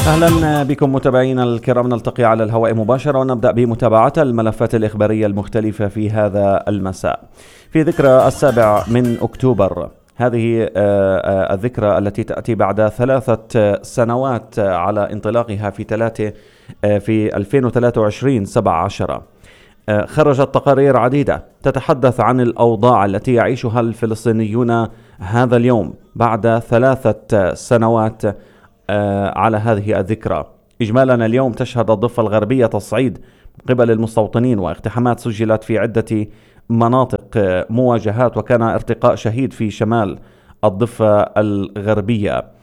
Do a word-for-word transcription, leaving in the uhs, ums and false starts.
أهلا بكم متابعينا الكرام، نلتقي على الهواء مباشرة ونبدأ بمتابعة الملفات الإخبارية المختلفة في هذا المساء. في ذكرى السابع من أكتوبر، هذه الذكرى التي تأتي بعد ثلاثة سنوات على انطلاقها في ثلاثة في ألفين وثلاثة وعشرين سبعة عشر، خرجت تقارير عديدة تتحدث عن الأوضاع التي يعيشها الفلسطينيون هذا اليوم بعد ثلاثة سنوات على هذه الذكرى. إجمالا اليوم تشهد الضفة الغربية تصعيد قبل المستوطنين واقتحامات سجلت في عدة مناطق مواجهات، وكان ارتقاء شهيد في شمال الضفة الغربية.